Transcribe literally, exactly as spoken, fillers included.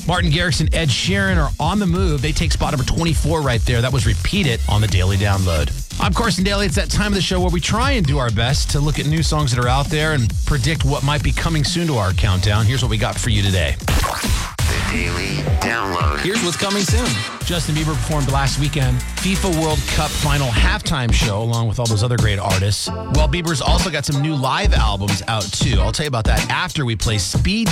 Martin Garrix and Ed Sheeran are on the move. They take spot number twenty-four right there. That was Repeat It on the Daily Download. I'm Carson Daly. It's that time of the show where we try and do our best to look at new songs that are out there and predict what might be coming soon to our countdown. Here's what we got for you today. The Daily Download. Here's what's coming soon. Justin Bieber performed last weekend FIFA World Cup final halftime show along with all those other great artists. Well, Bieber's also got some new live albums out too. I'll tell you about that after we play Speed